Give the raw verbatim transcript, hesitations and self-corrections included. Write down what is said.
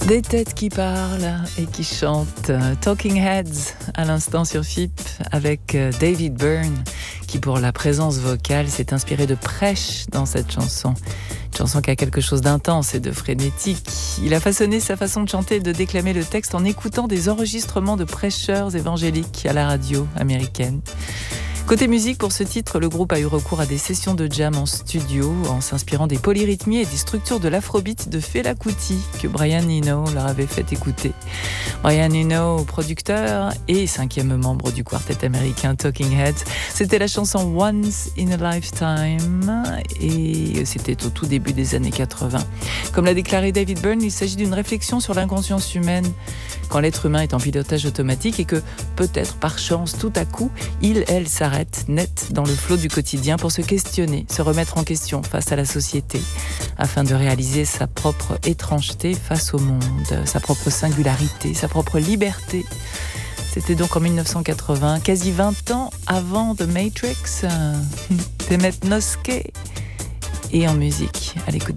Des têtes qui parlent et qui chantent. Talking Heads à l'instant sur F I P avec David Byrne qui pour la présence vocale s'est inspiré de prêche dans cette chanson. Une chanson qui a quelque chose d'intense et de frénétique. Il a façonné sa façon de chanter et de déclamer le texte en écoutant des enregistrements de prêcheurs évangéliques à la radio américaine. Côté musique, pour ce titre, le groupe a eu recours à des sessions de jam en studio en s'inspirant des polyrythmies et des structures de l'afrobeat de Fela Kuti que Brian Eno leur avait fait écouter. Brian Eno, producteur et cinquième membre du quartet américain Talking Heads, c'était la chanson Once in a Lifetime et c'était au tout début des années quatre-vingts. Comme l'a déclaré David Byrne, il s'agit d'une réflexion sur l'inconscience humaine quand l'être humain est en pilotage automatique et que peut-être par chance, tout à coup, il, elle s'arrête net dans le flot du quotidien pour se questionner, se remettre en question face à la société, afin de réaliser sa propre étrangeté face au monde, sa propre singularité, sa propre liberté. C'était donc en dix-neuf cent quatre-vingts, quasi vingt ans avant The Matrix, Temet Noske, et en musique, à l'écoute